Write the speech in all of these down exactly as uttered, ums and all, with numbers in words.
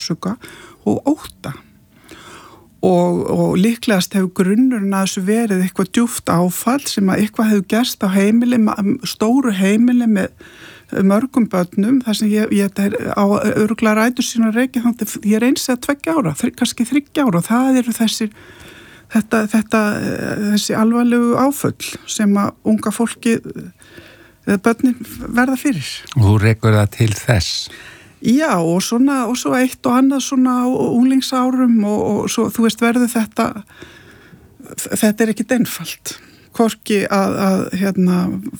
sársauka og ótta. Og, og líklegast hefur grunnurinn að þessu verið eitthvað djúpt áfall sem að eitthvað hefur gerst á heimili, stóru heimili með mörgum börnum, þar sem ég, ég er á örugglega rætur sína reiki, þannig ég er eins eða tveggja ára, kannski þriggja ára og það eru þessir, þetta, þetta, þessi alvarlegu áföll sem að unga fólki, börnin verða fyrir. Og þú rekur það til þess? Já, og svona, og svo eitt og annað svona á unglingsárum og, og svo, þú veist, verður þetta, þetta er ekkit einfalt. Hvorki að, að hérna,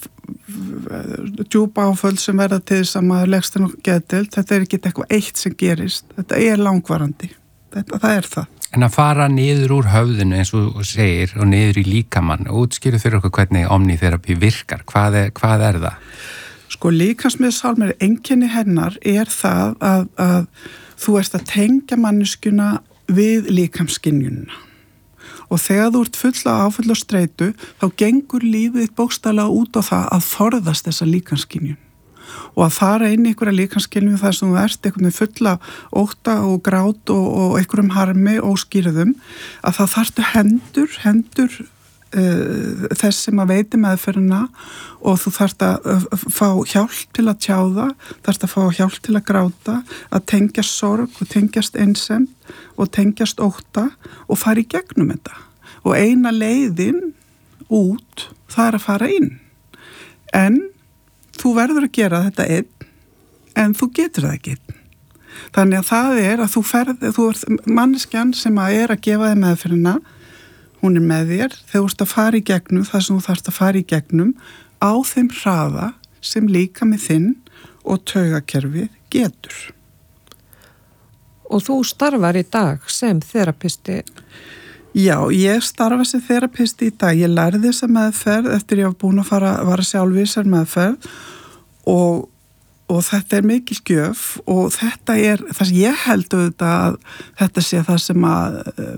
djúpa áföll sem verða til þess að maður leggst inn á geðdeild, þetta er ekkit eitthvað eitt sem gerist, þetta er langvarandi, þetta, það er það. En að fara niður úr höfðinu eins og segir og niður í líkamann, útskýru fyrir okkur hvernig omniterapi virkar, hvað er, hvað er það? Sko líkamsmiðsálmur, einkenni hennar er það að, að þú ert að tengja manneskjuna við líkamsskynjunina. Og þegar þú ert fulla áfull og streitu, þá gengur lífið bókstaflega út á það að forðast þessa líkamsskynjun. Og að fara inn í einhverja líkamsskynjun þar sem þú ert einhvern veginn fulla ótta og grát og, og einhverjum harmi og skýrðum, að það þarftu hendur, hendur uh, þess sem að veiti meðferðina og þú þarft að fá hjálp til að tjáða, þarft að fá hjálp til að gráta, að tengjast sorg og tengjast einsemd og tengjast ótta og fara í gegnum þetta. Og eina leiðin út, það er að fara inn. En þú verður að gera þetta einn, en þú getur það ekki einn. Þannig að það er að þú ferð, þú ert manneskjan sem að er að gefa þig meðferðina, hún er með þér, þegar þú ert að fara í gegnum, það sem þú þarft að fara í gegnum, á þeim hraða sem líkami þinn og taugakerfið getur. Og þú starfar í dag sem þerapisti? Já, ég starfa sem þerapisti í dag. Ég lærði þessa meðferð eftir ég var búin að fara að vara sjálf í þessar meðferð og, og þetta er mikil gjöf og þetta er það sem ég held auðvitað að þetta sé það sem að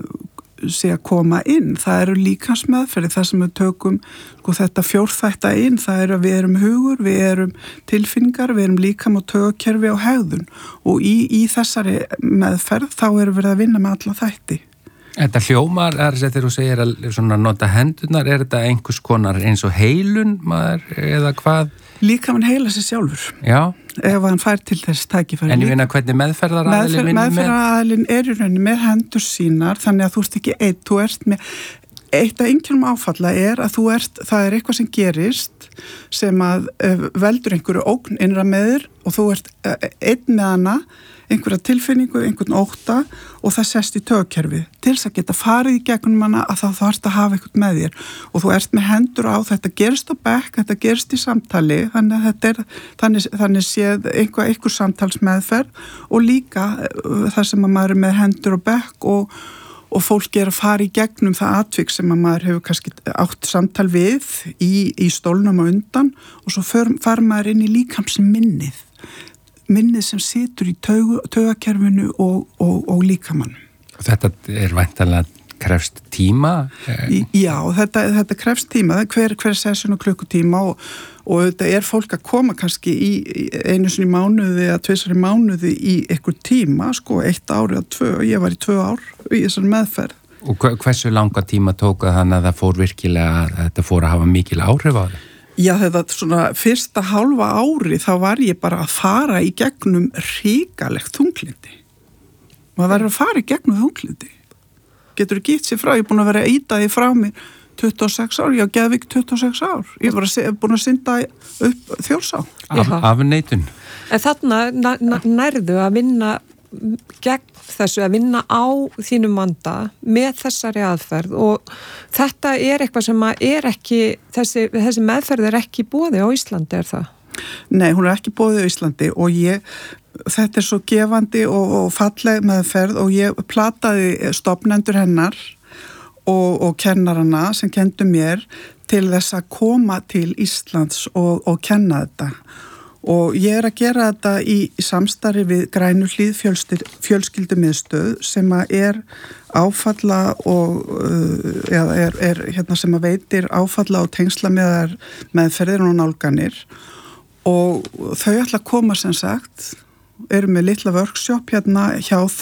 sé að koma inn. Það eru líkamsmeðferði, það sem við tökum sko, þetta fjórþætta inn, það eru að við erum hugur, við erum tilfinningar, við erum líkam og taugakerfi og hegðun og í, í þessari meðferð þá erum við að vinna með alla þætti. Þetta hljómar, er þetta þegar þú segir að svona nota hendurnar, er þetta einhvers konar eins og heilun maður eða hvað? Líkamann heila sér sjálfur. Já. Ef hann fær til þess tækifæri. En ég finna hvernig meðferðaraðilin vinnur með? Meðferðaraðilin er í rauninni með hendur sínar, þannig að þú ert ekki einn, þú ert með, eitt af einkennum áfalla er að þú ert, það er eitthvað sem gerist sem að uh, veldur einhverju ógn innra með þér og þú ert uh, einn með hana, einhverja tilfinningu, einhvern ótta og það sest í taugakerfið. Til þess að geta farið í gegnum hana að þá þarfst að hafa einhvern með þér og þú ert með hendur á, þetta gerist á bekk, þetta gerist í samtali, þannig að þetta er, þannig, þannig séð einhver, einhver samtalsmeðferð og líka uh, það sem að maður er með hendur á bekk og og fólk er að fara í gegnum það atvik sem að maður hefur kannski átt samtal við í, í stólnum og undan og svo fara maður inn í líkamsminnið, minnið sem situr í taug, taugakerfinu og, og, og líkamann. Þetta er væntanlega krefst tíma? Í, já, þetta, þetta krefst tíma, hver, hver session og klukkutíma og, og þetta er fólk að koma kannski í einu sinni mánuði eða tvisar í mánuði í einhver tíma, sko, eitt ári eða tvö, ég var í tvö ár í þessari meðferð. Og hversu langa tíma tók að þannig að það fór virkilega, að þetta fór að hafa mikil áhrif á það? Já, þetta svona fyrsta hálfa ári þá var ég bara að fara í gegnum hrikalegt þunglindi. Maður verður að fara í gegnum þunglindi. Getur þú gitt sér frá, ég er búin að vera að ýta því frá mér tuttugu og sex ár, ég á Geðvík tuttugu og sex ár. Ég var að, búin að synda upp Þjórsá. Af, af neitun. En þarna nærðu að vinna gegn þessu, að vinna á þínum vanda með þessari aðferð og þetta er eitthvað sem er ekki, þessi, þessi meðferð er ekki boðið á Íslandi, er það? Nei, hún er ekki boðið á Íslandi og ég, þetta er svo gefandi og, og falleg meðferð og ég plataði stofnendur hennar og, og kennarana sem kendu mér til þess að koma til Íslands og, og kenna þetta. Og ég er að gera þetta í samstarfi við Grænuhlíð fjölskyldumiðstöð sem að er áfalla og eða er, er hérna sem að veitir áfalla og tengsla með meðferðir og nálganir og þau ætla að koma sem sagt, eru með litla workshop hérna hjá